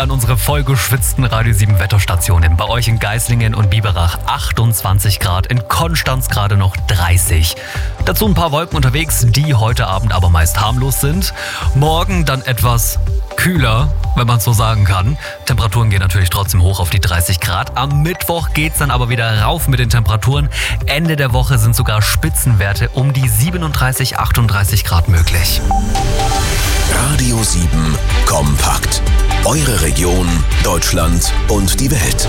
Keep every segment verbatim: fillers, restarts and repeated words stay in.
An unsere vollgeschwitzten Radio sieben Wetterstationen. Bei euch in Geislingen und Biberach achtundzwanzig Grad, in Konstanz gerade noch dreißig. Dazu ein paar Wolken unterwegs, die heute Abend aber meist harmlos sind. Morgen dann etwas kühler, wenn man es so sagen kann. Temperaturen gehen natürlich trotzdem hoch auf die dreißig Grad. Am Mittwoch geht's dann aber wieder rauf mit den Temperaturen. Ende der Woche sind sogar Spitzenwerte um die siebenunddreißig, achtunddreißig Grad möglich. Radio sieben Kompakt. Eure Region, Deutschland und die Welt.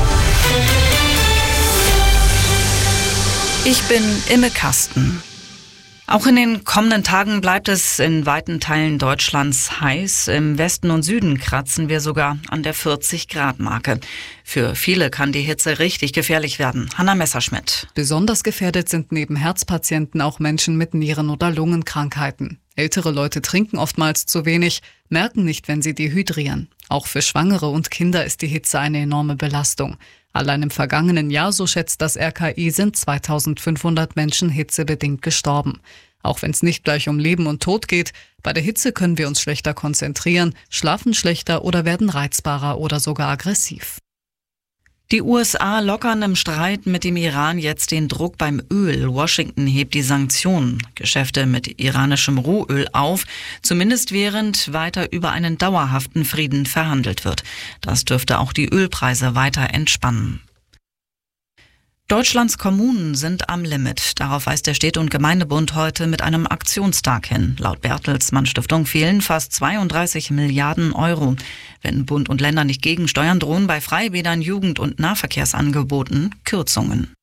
Ich bin Imme Kasten. Auch in den kommenden Tagen bleibt es in weiten Teilen Deutschlands heiß. Im Westen und Süden kratzen wir sogar an der vierzig Grad Marke. Für viele kann die Hitze richtig gefährlich werden. Hanna Messerschmidt. Besonders gefährdet sind neben Herzpatienten auch Menschen mit Nieren- oder Lungenkrankheiten. Ältere Leute trinken oftmals zu wenig, merken nicht, wenn sie dehydrieren. Auch für Schwangere und Kinder ist die Hitze eine enorme Belastung. Allein im vergangenen Jahr, so schätzt das R K I, sind zweitausendfünfhundert Menschen hitzebedingt gestorben. Auch wenn es nicht gleich um Leben und Tod geht, bei der Hitze können wir uns schlechter konzentrieren, schlafen schlechter oder werden reizbarer oder sogar aggressiv. Die U S A lockern im Streit mit dem Iran jetzt den Druck beim Öl. Washington hebt die Sanktionen, Geschäfte mit iranischem Rohöl auf, zumindest während weiter über einen dauerhaften Frieden verhandelt wird. Das dürfte auch die Ölpreise weiter entspannen. Deutschlands Kommunen sind am Limit. Darauf weist der Städte- und Gemeindebund heute mit einem Aktionstag hin. Laut Bertelsmann Stiftung fehlen fast zweiunddreißig Milliarden Euro. Wenn Bund und Länder nicht gegensteuern, drohen bei Freibädern, Jugend- und Nahverkehrsangeboten Kürzungen.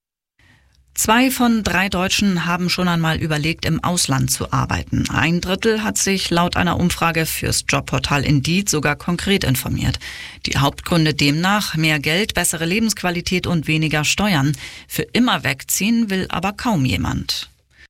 Zwei von drei Deutschen haben schon einmal überlegt, im Ausland zu arbeiten. Ein Drittel hat sich laut einer Umfrage fürs Jobportal Indeed sogar konkret informiert. Die Hauptgründe demnach: mehr Geld, bessere Lebensqualität und weniger Steuern. Für immer wegziehen will aber kaum jemand.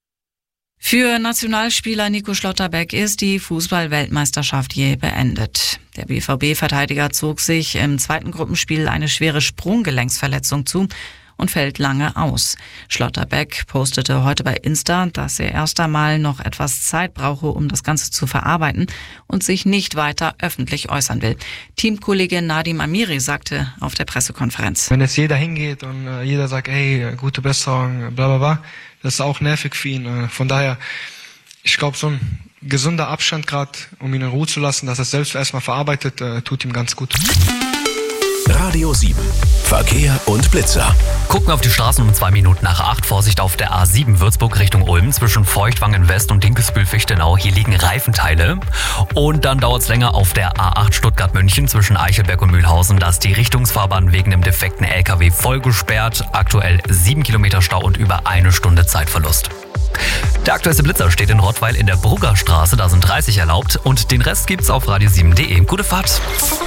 Für Nationalspieler Nico Schlotterbeck ist die Fußball-Weltmeisterschaft jäh beendet. Der B V B-Verteidiger zog sich im zweiten Gruppenspiel eine schwere Sprunggelenksverletzung zu und fällt lange aus. Schlotterbeck postete heute bei Insta, dass er erst einmal noch etwas Zeit brauche, um das Ganze zu verarbeiten und sich nicht weiter öffentlich äußern will. Teamkollege Nadim Amiri sagte auf der Pressekonferenz: Wenn jetzt jeder hingeht und äh, jeder sagt, ey, gute Besserung, bla bla bla, das ist auch nervig für ihn. Äh, von daher, ich glaube, so ein gesunder Abstand gerade, um ihn in Ruhe zu lassen, dass er es selbst erstmal verarbeitet, äh, tut ihm ganz gut. Radio sieben. Verkehr und Blitzer. Gucken auf die Straßen um zwei Minuten nach acht. Vorsicht auf der A sieben Würzburg Richtung Ulm zwischen Feuchtwangen West und Dinkelsbühl-Fichtenau. Hier liegen Reifenteile. Und dann dauert es länger auf der A acht Stuttgart-München zwischen Eichelberg und Mühlhausen. Da ist die Richtungsfahrbahn wegen dem defekten L K W voll gesperrt. Aktuell sieben Kilometer Stau und über eine Stunde Zeitverlust. Der aktuellste Blitzer steht in Rottweil in der Bruggerstraße. Da sind dreißig erlaubt. Und den Rest gibt's auf radio sieben punkt de. Gute Fahrt.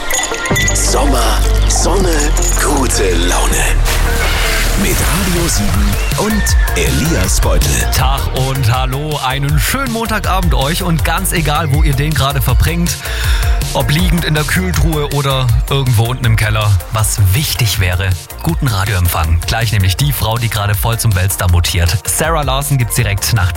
Sommer, Sonne, gute Laune. Mit Radio sieben und Elias Beutel. Tag und hallo, einen schönen Montagabend euch und ganz egal, wo ihr den gerade verbringt, ob liegend in der Kühltruhe oder irgendwo unten im Keller, was wichtig wäre, guten Radioempfang. Gleich nämlich die Frau, die gerade voll zum Weltstar mutiert. Sarah Larson gibt's direkt nach